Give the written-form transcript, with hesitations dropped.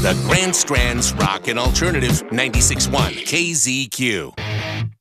The Grand Strands Rock and Alternative 96.1 KZQ.